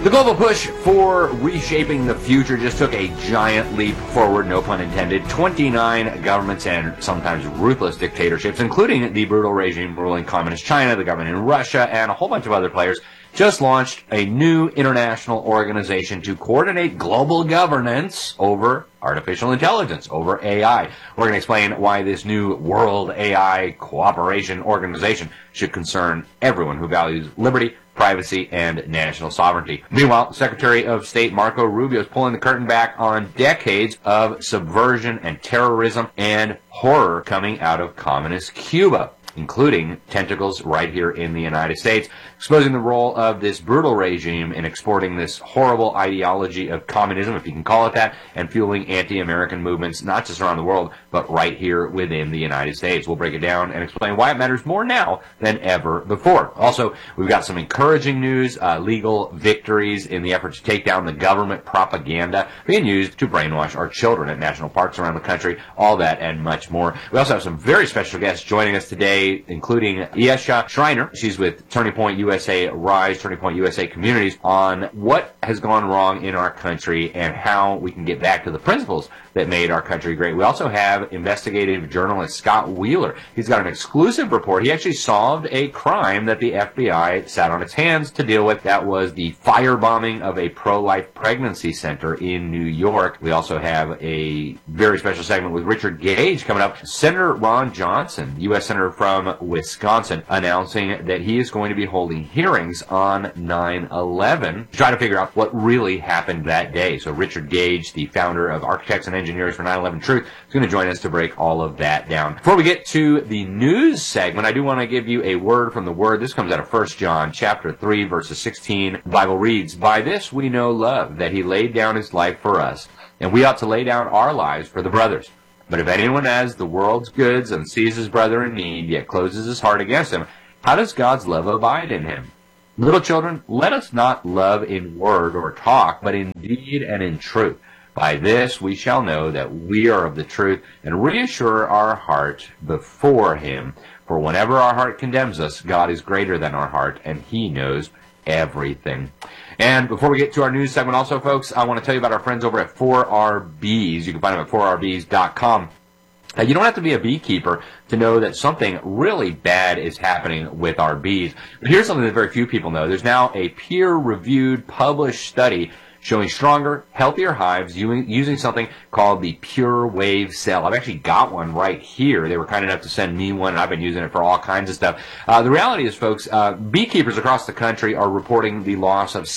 The global push for reshaping the future just took a giant leap forward, no pun intended. 29 governments and sometimes ruthless dictatorships, including the brutal regime ruling communist China, the government in Russia, and a whole bunch of other players, just launched a new international organization to coordinate global governance over artificial intelligence, over AI. We're going to explain why this new World AI Cooperation Organization should concern everyone who values liberty, privacy, and national sovereignty. Meanwhile, Secretary of State Marco Rubio is pulling the curtain back on decades of subversion and terrorism and horror coming out of communist Cuba, including tentacles right here in the United States, exposing the role of this brutal regime in exporting this horrible ideology of communism, if you can call it that, and fueling anti-American movements, not just around the world, but right here within the United States. We'll break it down and explain why it matters more now than ever before. Also, we've got some encouraging news, legal victories in the effort to take down the government propaganda being used to brainwash our children at national parks around the country, all that and much more. We also have some very special guests joining us today, including Yesha Schreiner. She's with Turning Point USA Rise, Turning Point USA Communities, on what has gone wrong in our country and how we can get back to the principles that made our country great. We also have investigative journalist Scott Wheeler. He's got an exclusive report. He actually solved a crime that the FBI sat on its hands to deal with. That was the firebombing of a pro-life pregnancy center in New York. We also have a very special segment with Richard Gage coming up. Senator Ron Johnson, U.S. Senator from Wisconsin, announcing that he is going to be holding hearings on 9/11 to try to figure out what really happened that day. So Richard Gage, the founder of Architects and Engineers for 9/11 Truth, is going to join us to break all of that down. Before we get to the news segment, I do want to give you a word from the Word. This comes out of 1 John chapter 3, verses 16. The Bible reads, "By this we know love, that he laid down his life for us, and we ought to lay down our lives for the brothers. But if anyone has the world's goods and sees his brother in need, yet closes his heart against him, how does God's love abide in him? Little children, let us not love in word or talk, but in deed and in truth. By this we shall know that we are of the truth, and reassure our heart before him. For whenever our heart condemns us, God is greater than our heart, and he knows everything." And before we get to our news segment also, folks, I want to tell you about our friends over at 4RBees. You can find them at 4RBees.com. You don't have to be a beekeeper to know that something really bad is happening with our bees. But here's something that very few people know. There's now a peer-reviewed, published study showing stronger, healthier hives using something called the Pure Wave cell. I've actually got one right here. They were kind enough to send me one, and I've been using it for all kinds of stuff. The reality is, folks, beekeepers across the country are reporting the loss of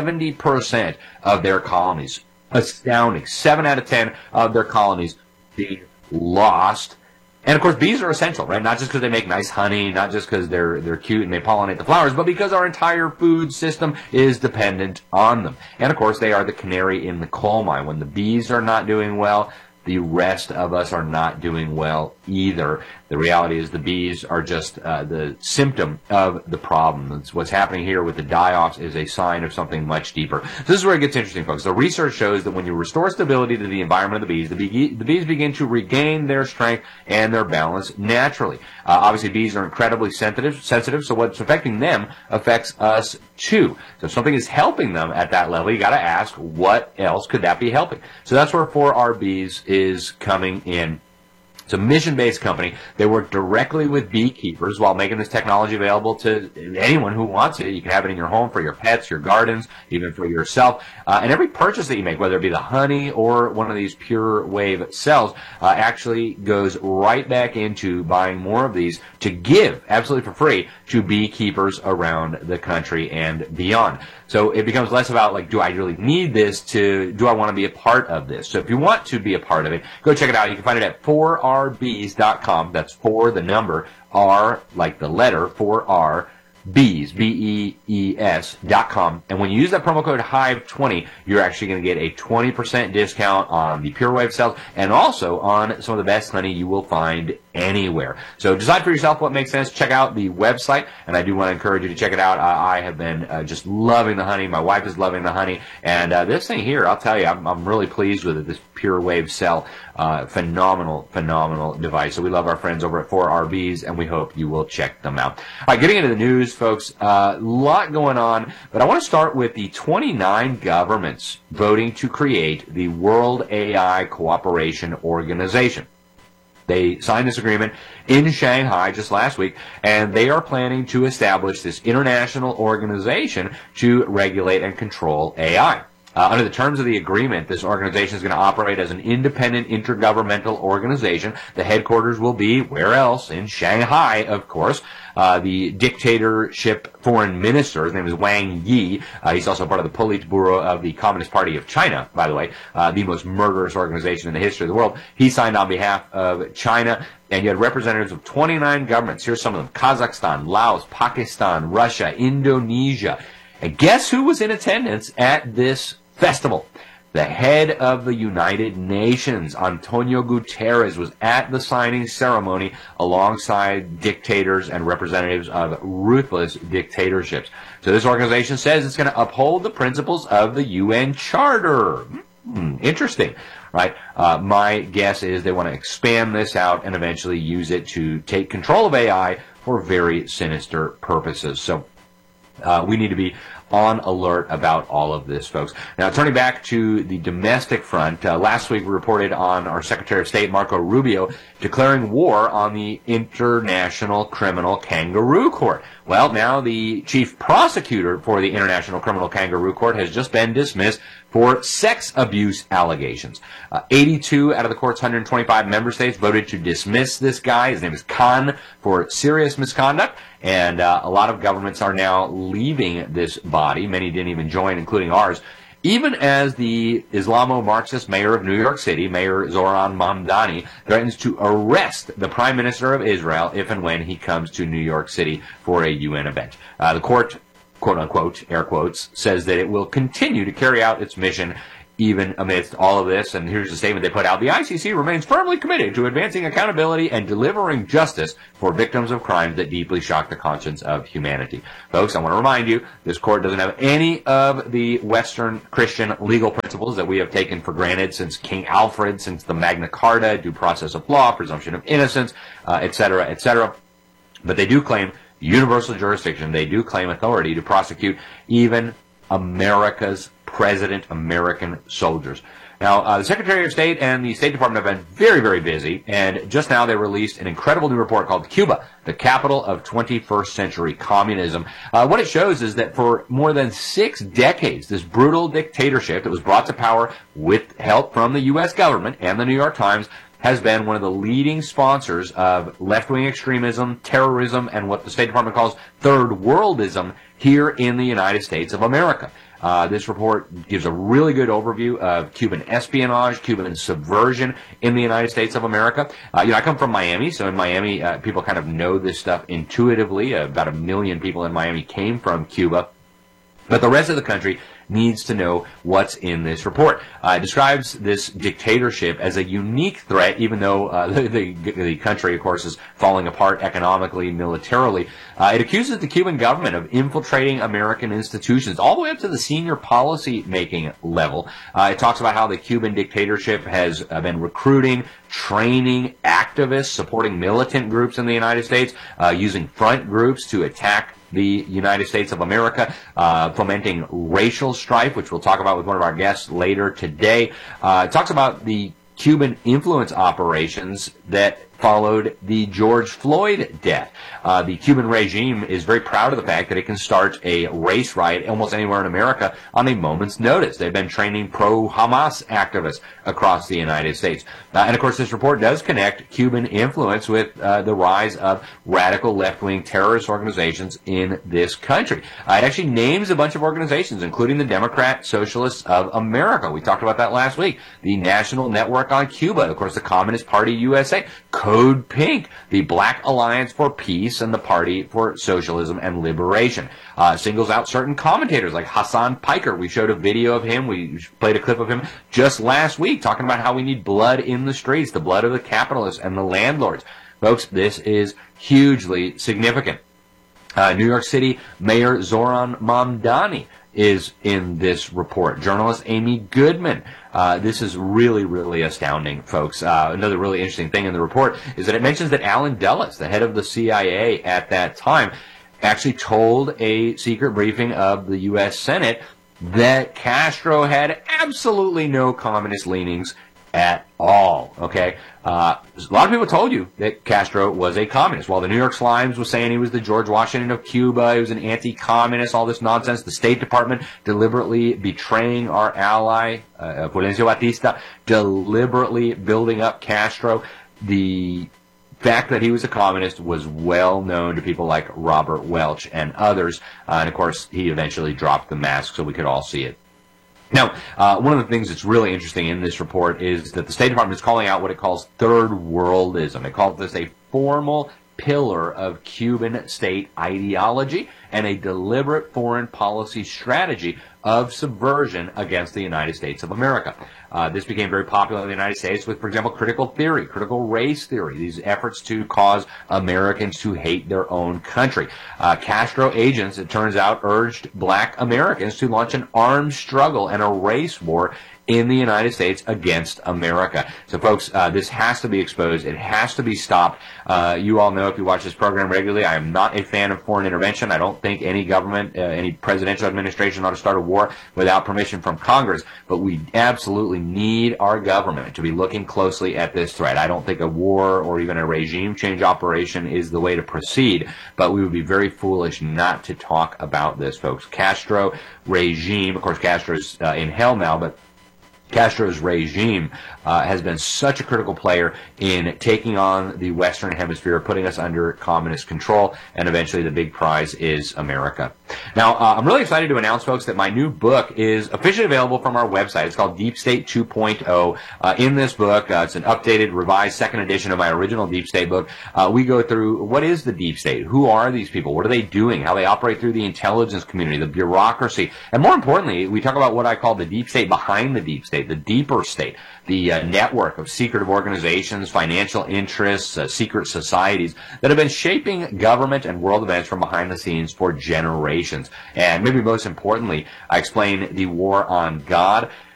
70% of their colonies. Astounding. 7 out of 10 of their colonies being lost. And of course, bees are essential, right? Not just because they make nice honey, not just because they're cute and they pollinate the flowers, but because our entire food system is dependent on them. And of course, they are the canary in the coal mine. When the bees are not doing well, the rest of us are not doing well either. The reality is the bees are just the symptom of the problem. It's what's happening here with the die-offs is a sign of something much deeper. So this is where it gets interesting, folks. The research shows that when you restore stability to the environment of the bees, the bees begin to regain their strength and their balance naturally. Obviously, bees are incredibly sensitive, so what's affecting them affects us too. So if something is helping them at that level, you got to ask, what else could that be helping? So that's where 4RBees is coming in. It's a mission-based company. They work directly with beekeepers while making this technology available to anyone who wants it. You can have it in your home for your pets, your gardens, even for yourself. And every purchase that you make, whether it be the honey or one of these Pure Wave cells, actually goes right back into buying more of these to give absolutely for free to beekeepers around the country and beyond. So it becomes less about, like, do I really need this to, do I want to be a part of this? So if you want to be a part of it, go check it out. You can find it at 4RBees.com. That's 4, the number, R, like the letter, 4R, Bees, BEES.com. And when you use that promo code HIVE20, you're actually going to get a 20% discount on the Pure Wave cells and also on some of the best honey you will find anywhere. So decide for yourself what makes sense. Check out the website, and I do want to encourage you to check it out. I have been just loving the honey. My wife is loving the honey, and this thing here, I'll tell you, I'm really pleased with it. This Pure Wave Cell, phenomenal device. So we love our friends over at 4RBs, and we hope you will check them out. All right, getting into the news, folks, a lot going on, but I want to start with the 29 governments voting to create the World AI Cooperation Organization. They signed this agreement in Shanghai just last week, and they are planning to establish this international organization to regulate and control AI. Under the terms of the agreement, this organization is going to operate as an independent intergovernmental organization. The headquarters will be, where else? In Shanghai, of course. The dictatorship foreign minister, his name is Wang Yi. He's also part of the Politburo of the Communist Party of China, by the way, the most murderous organization in the history of the world. He signed on behalf of China, and you had representatives of 29 governments. Here's some of them: Kazakhstan, Laos, Pakistan, Russia, Indonesia. And guess who was in attendance at this festival? The head of the United Nations, Antonio Guterres, was at the signing ceremony alongside dictators and representatives of ruthless dictatorships. So this organization says it's going to uphold the principles of the UN Charter. Interesting, right? My guess is they want to expand this out and eventually use it to take control of AI for very sinister purposes. So we need to be on alert about all of this, folks. Now, turning back to the domestic front, last week we reported on our Secretary of State, Marco Rubio, declaring war on the International Criminal Kangaroo Court. Well, now the chief prosecutor for the International Criminal Kangaroo Court has just been dismissed for sex abuse allegations. 82 out of the court's 125 member states voted to dismiss this guy. His name is Khan, for serious misconduct. And a lot of governments are now leaving this body. Many didn't even join, including ours. Even as the Islamo-Marxist mayor of New York City, Mayor Zoran Mamdani, threatens to arrest the Prime Minister of Israel if and when he comes to New York City for a UN event. The court, quote-unquote, air quotes, says that it will continue to carry out its mission even amidst all of this. And here's the statement they put out: the ICC remains firmly committed to advancing accountability and delivering justice for victims of crimes that deeply shock the conscience of humanity. Folks, I want to remind you, this court doesn't have any of the Western Christian legal principles that we have taken for granted since King Alfred, since the Magna Carta, due process of law, presumption of innocence, etc., etc. But they do claim universal jurisdiction. They do claim authority to prosecute even America's President American soldiers. Now, the Secretary of State and the State Department have been very, very busy, and just now they released an incredible new report called Cuba, the Capital of 21st Century Communism. What it shows is that for more than 6 decades, this brutal dictatorship that was brought to power with help from the U.S. government and the New York Times has been one of the leading sponsors of left-wing extremism, terrorism, and what the State Department calls third worldism here in the United States of America. This report gives a really good overview of Cuban espionage, Cuban subversion in the United States of America. I come from Miami, so in Miami, people kind of know this stuff intuitively. About 1 million people in Miami came from Cuba. But the rest of the country needs to know what's in this report. It describes this dictatorship as a unique threat, even though the country, of course, is falling apart economically, militarily. It accuses the Cuban government of infiltrating American institutions, all the way up to the senior policy-making level. It talks about how the Cuban dictatorship has been recruiting, training activists, supporting militant groups in the United States, using front groups to attack the United States of America, fomenting racial strife, which we'll talk about with one of our guests later today. It talks about the Cuban influence operations that followed the George Floyd death. The Cuban regime is very proud of the fact that it can start a race riot almost anywhere in America on a moment's notice. They've been training pro-Hamas activists across the United States. And of course, this report does connect Cuban influence with the rise of radical left-wing terrorist organizations in this country. It actually names a bunch of organizations, including the Democrat Socialists of America. We talked about that last week. The National Network on Cuba, of course, the Communist Party USA, Code Pink, the Black Alliance for Peace, and the Party for Socialism and Liberation. Singles out certain commentators like Hassan Piker. We showed a video of him. We played a clip of him just last week talking about how we need blood in the streets, the blood of the capitalists and the landlords. Folks, this is hugely significant. New York City Mayor Zoran Mamdani is in this report. Journalist Amy Goodman. This is really, really astounding, folks. Another really interesting thing in the report is that it mentions that Alan Dulles, the head of the CIA at that time, actually told a secret briefing of the U.S. Senate that Castro had absolutely no communist leanings at all. Okay, a lot of people told you that Castro was a communist. While the New York Slimes was saying he was the George Washington of Cuba, he was an anti-communist, all this nonsense. The State Department deliberately betraying our ally, Fulgencio Batista, deliberately building up Castro. The fact that he was a communist was well known to people like Robert Welch and others, and of course he eventually dropped the mask so we could all see it. Now, one of the things that's really interesting in this report is that the State Department is calling out what it calls third worldism. It calls this a formal pillar of Cuban state ideology and a deliberate foreign policy strategy of subversion against the United States of America. This became very popular in the United States with, for example, critical theory, critical race theory, these efforts to cause Americans to hate their own country. Castro agents, it turns out, urged black Americans to launch an armed struggle and a race war in the United States against America. So, folks, this has to be exposed. It has to be stopped. You all know, if you watch this program regularly, I am not a fan of foreign intervention. I don't think any government, any presidential administration ought to start a war without permission from Congress. But we absolutely need our government to be looking closely at this threat. I don't think a war or even a regime change operation is the way to proceed, but we would be very foolish not to talk about this, folks. Castro regime, of course, Castro's in hell now, but Castro's regime has been such a critical player in taking on the Western Hemisphere, putting us under communist control, and eventually the big prize is America. Now, I'm really excited to announce, folks, that my new book is officially available from our website. It's called Deep State 2.0. In this book, it's an updated, revised second edition of my original Deep State book. We go through what is the Deep State? Who are these people? What are they doing? How they operate through the intelligence community, the bureaucracy, and more importantly, we talk about what I call the Deep State behind the Deep State, the deeper state, the network of secretive organizations, financial interests, secret societies that have been shaping government and world events from behind the scenes for generations. And maybe most importantly, I explain the war on God.